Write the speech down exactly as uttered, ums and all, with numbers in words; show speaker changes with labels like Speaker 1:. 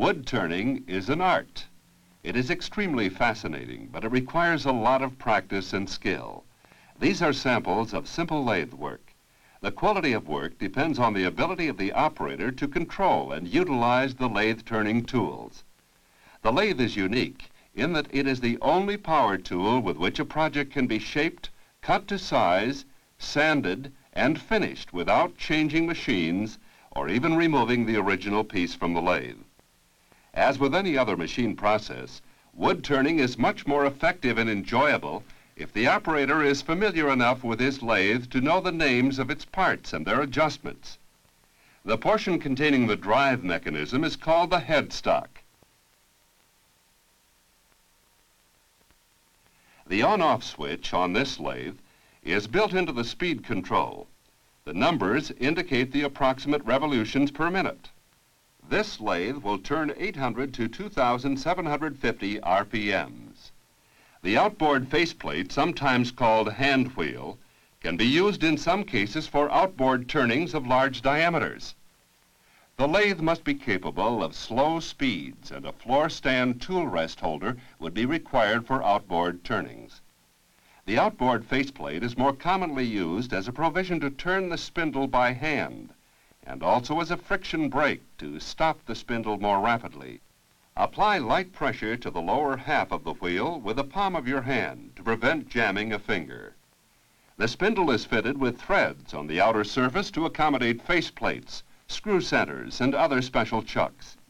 Speaker 1: Wood turning is an art. It is extremely fascinating, but it requires a lot of practice and skill. These are samples of simple lathe work. The quality of work depends on the ability of the operator to control and utilize the lathe turning tools. The lathe is unique in that it is the only power tool with which a project can be shaped, cut to size, sanded, and finished without changing machines or even removing the original piece from the lathe. As with any other machine process, wood turning is much more effective and enjoyable if the operator is familiar enough with his lathe to know the names of its parts and their adjustments. The portion containing the drive mechanism is called the headstock. The on-off switch on this lathe is built into the speed control. The numbers indicate the approximate revolutions per minute. This lathe will turn eight hundred to two thousand seven hundred fifty R P Ms. The outboard faceplate, sometimes called hand wheel, can be used in some cases for outboard turnings of large diameters. The lathe must be capable of slow speeds, and a floor stand tool rest holder would be required for outboard turnings. The outboard faceplate is more commonly used as a provision to turn the spindle by hand, and also as a friction brake to stop the spindle more rapidly. Apply light pressure to the lower half of the wheel with the palm of your hand to prevent jamming a finger. The spindle is fitted with threads on the outer surface to accommodate faceplates, screw centers, and other special chucks.